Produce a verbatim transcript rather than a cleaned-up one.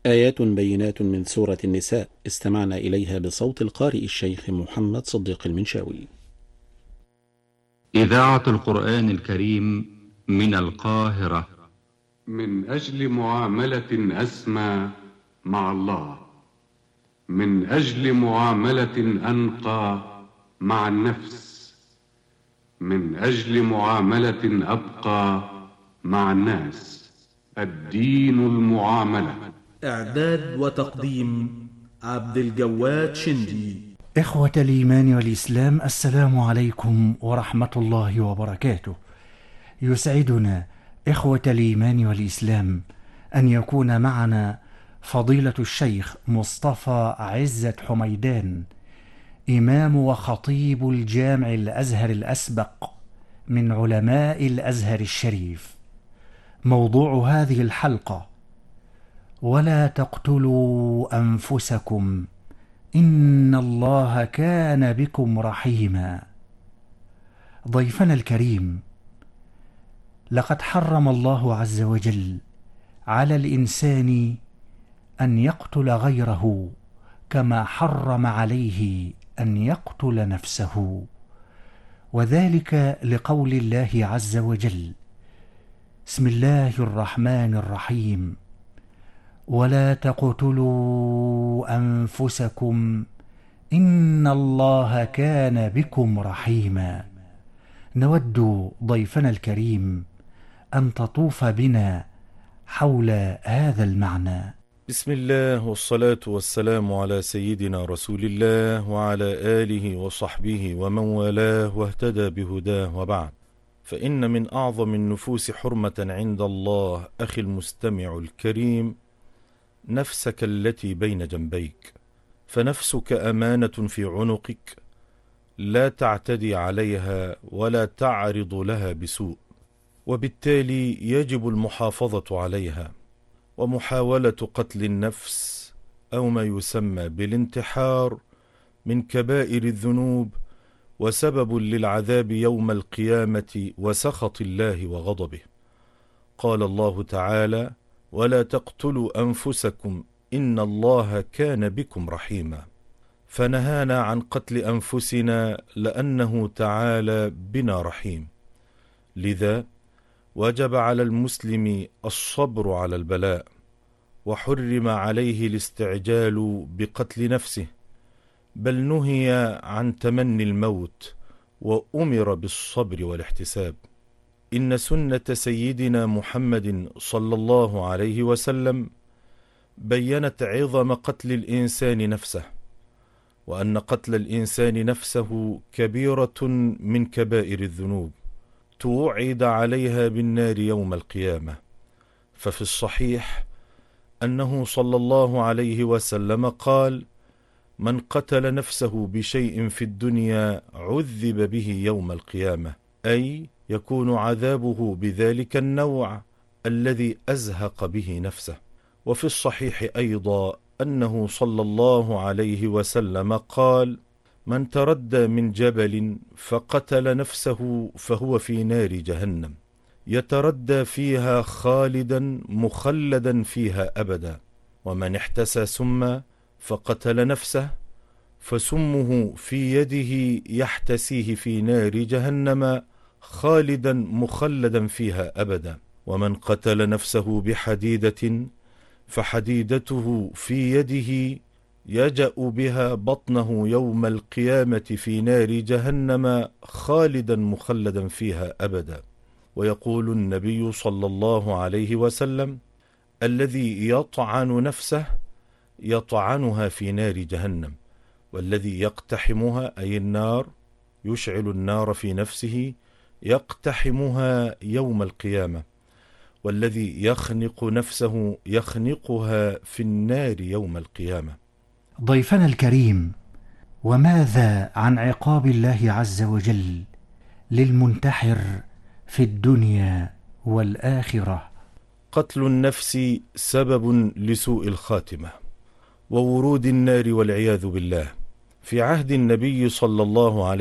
آيات بينات من سورة النساء استمعنا إليها بصوت القارئ الشيخ محمد صديق المنشاوي. إذاعة القرآن الكريم من القاهرة. من أجل معاملة أسمى مع الله، من أجل معاملة أنقى مع النفس، من أجل معاملة أبقى مع الناس. الدين المعاملة. إعداد وتقديم عبد الجواد شندي. إخوة الإيمان والإسلام، السلام عليكم ورحمة الله وبركاته. يسعدنا إخوة الإيمان والإسلام أن يكون معنا فضيلة الشيخ مصطفى عزت حميدان، إمام وخطيب الجامع الأزهر الأسبق من علماء الأزهر الشريف. موضوع هذه الحلقة: ولا تقتلوا أنفسكم إن الله كان بكم رحيما. ضيفنا الكريم، لقد حرم الله عز وجل على الإنسان أن يقتل غيره كما حرم عليه أن يقتل نفسه، وذلك لقول الله عز وجل: بسم الله الرحمن الرحيم: ولا تقتلوا أنفسكم إن الله كان بكم رحيما. نود ضيفنا الكريم أن تطوف بنا حول هذا المعنى. بسم الله والصلاة والسلام على سيدنا رسول الله وعلى آله وصحبه ومن والاه واهتدى بهداه، وبعد، فإن من أعظم النفوس حرمة عند الله أخي المستمع الكريم نفسك التي بين جنبيك، فنفسك أمانة في عنقك، لا تعتدي عليها ولا تعرض لها بسوء، وبالتالي يجب المحافظة عليها. ومحاولة قتل النفس أو ما يسمى بالانتحار من كبائر الذنوب وسبب للعذاب يوم القيامة وسخط الله وغضبه. قال الله تعالى: ولا تقتلوا أنفسكم إن الله كان بكم رحيما. فنهانا عن قتل أنفسنا لأنه تعالى بنا رحيم. لذا وجب على المسلم الصبر على البلاء، وحرم عليه الاستعجال بقتل نفسه، بل نهي عن تمني الموت وأمر بالصبر والاحتساب. إن سنة سيدنا محمد صلى الله عليه وسلم بيّنت عظم قتل الإنسان نفسه، وأن قتل الإنسان نفسه كبيرة من كبائر الذنوب توعد عليها بالنار يوم القيامة. ففي الصحيح أنه صلى الله عليه وسلم قال: من قتل نفسه بشيء في الدنيا عذب به يوم القيامة، أي يكون عذابه بذلك النوع الذي أزهق به نفسه. وفي الصحيح أيضا أنه صلى الله عليه وسلم قال: من تردى من جبل فقتل نفسه فهو في نار جهنم، يتردى فيها خالدا مخلدا فيها أبدا. ومن احتسى سما فقتل نفسه فسمه في يده يحتسيه في نار جهنم خالدا مخلدا فيها أبدا. ومن قتل نفسه بحديدة فحديدته في يده يجأ بها بطنه يوم القيامة في نار جهنم خالدا مخلدا فيها أبدا. ويقول النبي صلى الله عليه وسلم: الذي يطعن نفسه يطعنها في نار جهنم، والذي يقتحمها أي النار يشعل النار في نفسه يقتحمها يوم القيامة، والذي يخنق نفسه يخنقها في النار يوم القيامة. ضيفنا الكريم، وماذا عن عقاب الله عز وجل للمنتحر في الدنيا والآخرة؟ قتل النفس سبب لسوء الخاتمة وورود النار والعياذ بالله. في عهد النبي صلى الله عليه